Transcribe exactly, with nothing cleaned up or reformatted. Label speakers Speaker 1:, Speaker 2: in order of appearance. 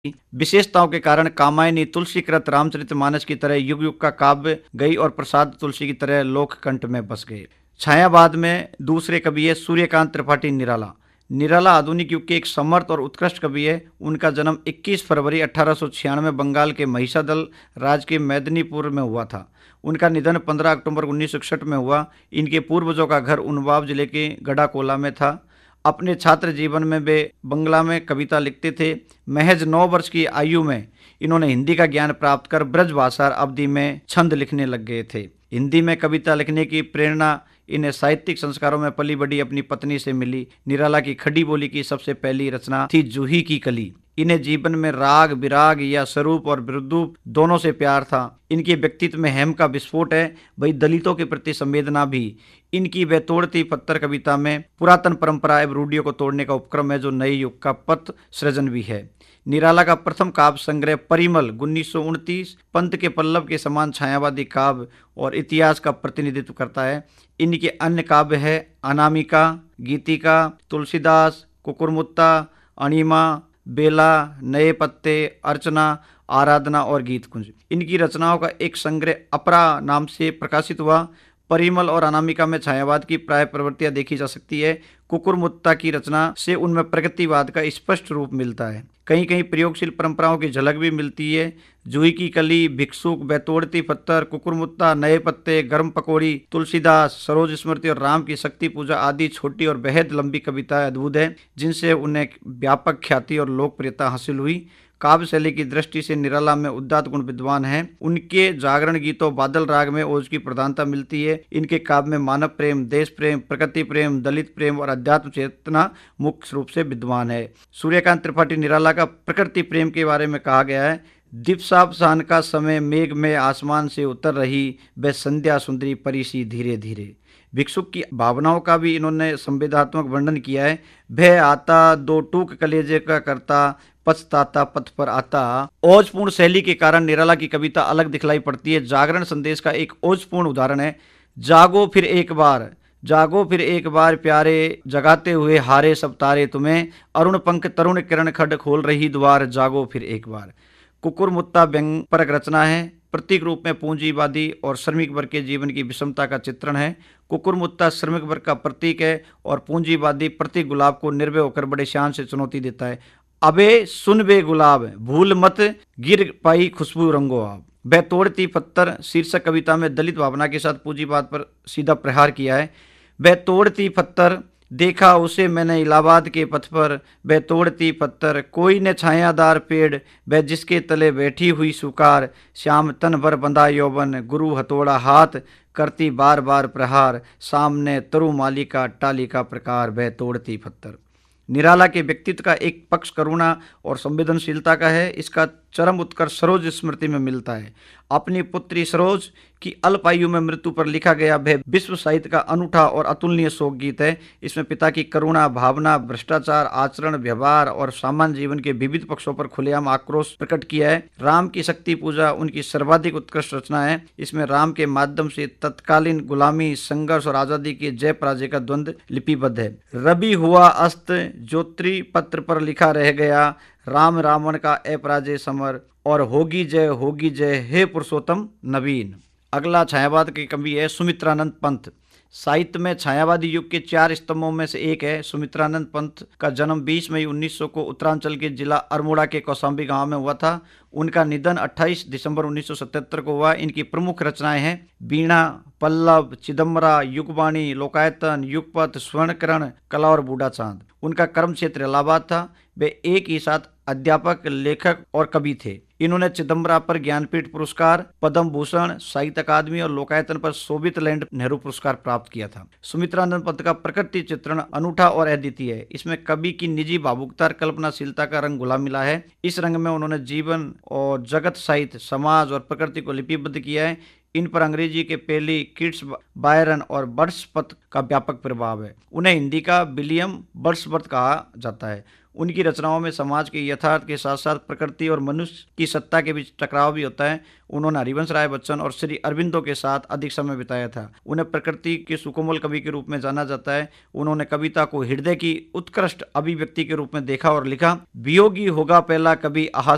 Speaker 1: विशेषताओं के कारण कामायनी तुलसीकृत रामचरितमानस की तरह युग युग का काव्य गई और प्रसाद तुलसी की तरह लोककंठ में बस गए। छायावाद में दूसरे कवि है सूर्यकांत त्रिपाठी निराला। निराला आधुनिक युग के एक समर्थ और उत्कृष्ट कवि है। उनका जन्म इक्कीस फरवरी अठारह सौ छियानवे बंगाल के महिषादल राज्य के मेदिनीपुर में हुआ था। उनका निधन पंद्रह अक्टूबर उन्नीस सौ इकसठ में हुआ। इनके पूर्वजों का घर उन्नाव जिले के गढ़ाकोला में था। अपने छात्र जीवन में वे बंगला में कविता लिखते थे। महज नौ वर्ष की आयु में इन्होंने हिंदी का ज्ञान प्राप्त कर ब्रज भाषा अवधि में छंद लिखने लग गए थे। हिंदी में कविता लिखने की प्रेरणा इन्हें साहित्यिक संस्कारों में पली बड़ी अपनी पत्नी से मिली। निराला की खड़ी बोली की सबसे पहली रचना थी जूही की कली। इन्हें जीवन में राग विराग या स्वरूप और विरुद्धूप दोनों से प्यार था। इनके व्यक्तित्व में हेम का विस्फोट है, वही दलितों के प्रति संवेदना भी। इनकी वह तोड़ती पत्थर कविता में पुरातन परंपरा एवं रूढ़ियों को तोड़ने का उपक्रम है, जो नए युग का पथ सृजन भी है। निराला का प्रथम काव्य संग्रह परिमल उन्नीस सौ उनतीस पंत के पल्लव के समान छायावादी काव्य और इतिहास का प्रतिनिधित्व करता है। इनके अन्य काव्य है अनामिका, गीतिका, तुलसीदास, कुकुरमुत्ता, अणिमा, बेला, नए पत्ते, अर्चना, आराधना और गीत कुंज। इनकी रचनाओं का एक संग्रह अपरा नाम से प्रकाशित हुआ। परिमल और अनामिका में छायावाद की प्राय प्रवृत्तियां देखी जा सकती है। कुकुरमुत्ता की रचना से उनमें प्रगतिवाद का स्पष्ट रूप मिलता है। कहीं कहीं प्रयोगशील परंपराओं की झलक भी मिलती है। जूही की कली, भिक्षुक, बैतोड़ती पत्थर, कुकुरमुत्ता, नए पत्ते, गर्म पकौड़ी, तुलसीदास, सरोज स्मृति और राम की शक्ति पूजा आदि छोटी और बेहद लंबी कविताएं अद्भुत है, जिनसे उन्हें व्यापक ख्याति और लोकप्रियता हासिल हुई। काव्य शैली की दृष्टि से निराला में उदात्त गुण विद्वान हैं। उनके जागरण गीतों बादल राग में ओज की प्रधानता मिलती है। इनके काव्य में मानव प्रेम, देश प्रेम, प्रकृति प्रेम, दलित प्रेम और अध्यात्म चेतना मुख्य रूप से विद्वान है। सूर्यकांत त्रिपाठी निराला का प्रकृति प्रेम के बारे में कहा गया है, दीप्सावसान का समय मेघ में आसमान से उतर रही, वह संध्या सुंदरी परी सी धीरे धीरे। भिक्षुक की भावनाओं का भी इन्होंने संवेदनात्मक वर्णन किया है। भय आता दो टूक कलेजे का करता, पछताता पथ पर आता। ओजपूर्ण शैली के कारण निराला की कविता अलग दिखलाई पड़ती है। जागरण संदेश का एक ओजपूर्ण उदाहरण है, जागो फिर एक बार, जागो फिर एक बार प्यारे, जगाते हुए हारे सब तारे तुम्हें, अरुण पंख तरुण किरण खड खोल रही द्वार, जागो फिर एक बार। कुकुरमुत्ता व्यंग परक रचना है। प्रतीक रूप में पूंजीवादी और श्रमिक वर्ग के जीवन की विषमता का चित्रण है। कुकुरमुत्ता श्रमिक वर्ग का प्रतीक है और पूंजीवादी प्रतीक गुलाब को निर्भय होकर बड़े शान से चुनौती देता है। अबे सुन बे गुलाब, भूल मत गिर पाई खुशबू रंगो आप। बैतोड़ती पत्थर शीर्षक कविता में दलित भावना के साथ पूंजीवाद पर सीधा प्रहार किया है। बैतोड़ती पत्थर, देखा उसे मैंने इलाहाबाद के पथ पर, बैतोड़ती पत्थर, कोई न छायादार पेड़, वह जिसके तले बैठी हुई सुकार, श्याम तन भर बंधा यौवन, गुरु हथौड़ा हाथ, करती बार बार प्रहार, सामने तरु मालिका टालिका प्रकार, बैतोड़ती पत्थर। निराला के व्यक्तित्व का एक पक्ष करुणा और संवेदनशीलता का है। इसका चरम उत्कर्ष सरोज स्मृति में मिलता है। अपनी पुत्री सरोज की अल्प आयु में मृत्यु पर लिखा गया वह विश्व साहित्य का अनूठा और अतुलनीय शोक गीत है। इसमें पिता की करुणा भावना, भ्रष्टाचार, आचरण, व्यवहार और सामान्य जीवन के विविध पक्षों पर खुलेआम आक्रोश प्रकट किया है। राम की शक्ति पूजा उनकी सर्वाधिक उत्कृष्ट रचना है। इसमें राम के माध्यम से तत्कालीन गुलामी, संघर्ष और आजादी के जय पराजय का द्वंद्व लिपिबद्ध है। रवि हुआ अस्त, ज्योति पत्र पर लिखा रह गया, राम रावण का अपराजय समर, और होगी जय होगी जय हे पुरुषोत्तम नवीन। अगला छायावाद के कवि है सुमित्रानंद पंत। साहित्य में छायावादी युग के चार स्तंभों में से एक है। सुमित्रानंद पंत का जन्म बीस मई उन्नीस सौ को उत्तरांचल के जिला अल्मोड़ा के कौशाम्बी गांव में हुआ था। उनका निधन अट्ठाईस दिसंबर उन्नीस सौ सतहत्तर को हुआ। इनकी प्रमुख रचनाएं हैं वीणा, पल्लव, चिदम्बरा, युगवाणी, लोकायतन, युगपथ, स्वर्णकरण, कला और बूढ़ा चांद। उनका कर्म क्षेत्र इलाहाबाद था। वे एक ही साथ अध्यापक, लेखक और कवि थे। इन्होंने चिदम्बरा पर ज्ञानपीठ पुरस्कार, पद्म भूषण, साहित्य अकादमी और लोकायतन पर शोभित लैंड नेहरू पुरस्कार प्राप्त किया था। सुमित्रानंद पंत का प्रकृति चित्रण अनूठा और अद्वितीय है। इसमें कवि की निजी भावुकता और कल्पनाशीलता का रंग घुला मिला है। इस रंग में उन्होंने जीवन और जगत, साहित्य, समाज और प्रकृति को लिपिबद्ध किया है। इन पर अंग्रेजी के पेली, किट्स, बायरन और वर्ड्सवर्थ का व्यापक प्रभाव है। उन्हें हिंदी का विलियम वर्ड्सवर्थ कहा जाता है। उनकी रचनाओं में समाज के यथार्थ के साथ साथ प्रकृति और मनुष्य की सत्ता के बीच टकराव भी होता है। उन्होंने हरिवंश राय बच्चन और श्री अरविंदो के साथ अधिक समय बिताया था। उन्हें प्रकृति के सुकोमल कवि के रूप में जाना जाता है। उन्होंने कविता को हृदय की उत्कृष्ट अभिव्यक्ति के रूप में देखा और लिखा। वियोगी होगा पहला कवि आहा